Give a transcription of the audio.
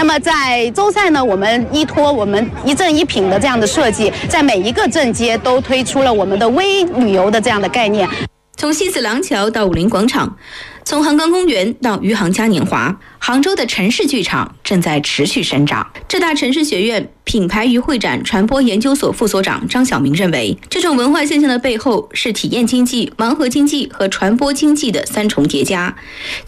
那么在舟山呢，我们依托我们一镇一品的这样的设计，在每一个镇街都推出了我们的微旅游的这样的概念。 从西子廊桥到武林广场，从杭钢公园到余杭嘉年华，杭州的城市剧场正在持续生长。浙大城市学院品牌与会展传播研究所副所长张晓明认为，这种文化现象的背后是体验经济、盲盒经济和传播经济的三重叠加。